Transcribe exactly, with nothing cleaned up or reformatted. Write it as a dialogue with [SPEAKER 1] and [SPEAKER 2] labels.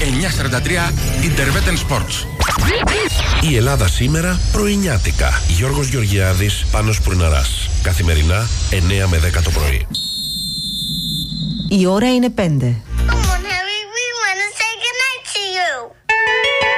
[SPEAKER 1] εννιά σαράντα τρία Interveten Sports.
[SPEAKER 2] Η Ελλάδα σήμερα πρωινιάτικα. Γιώργος Γεωργιάδης, Πάνος Πουρναράς. Καθημερινά εννιά με δέκα το πρωί.
[SPEAKER 3] Η ώρα είναι πέντε.